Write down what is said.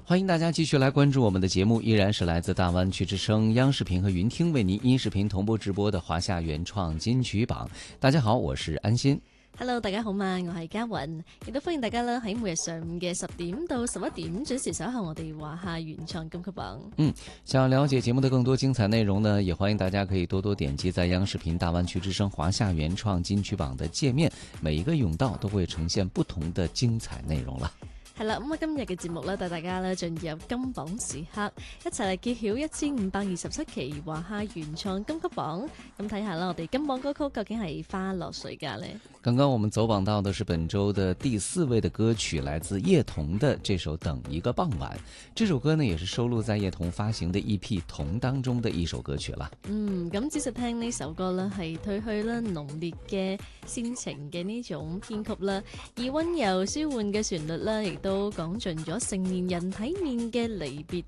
欢迎大家继续来关注我们的节目，依然是来自大湾区之声、央视频和云聽為您音視頻同步直播的華夏原創金曲榜。大家好，我是安心。 Hello， 大家好嘛，我係嘉雲，亦都歡迎大家啦喺每日上午嘅10點到11點準時守候我哋華夏原創金曲榜。 想了解節目的更多精彩內容呢，也歡迎大家可以多多點擊在央視頻大灣區之聲華夏原創金曲榜的界面，每一個甬道都會呈現不同的精彩內容啦。 係啦，咁今日嘅節目咧，帶大家咧進入金榜時刻，一齊嚟揭曉1527期華夏原創金曲榜。咁睇下啦，我哋金榜歌曲究竟係花落誰家呢？ 剛剛我們走榜到的是本周的第4位的歌曲，來自葉童的這首《等一個傍晚》。這首歌呢，也是收錄在葉童發行的 EP《童》當中的一首歌曲啦。 咁只是聽呢首歌呢，係褪去啦濃烈嘅煽情嘅呢種編曲啦，而溫柔舒緩嘅旋律啦，亦都講盡咗成年人體面嘅離別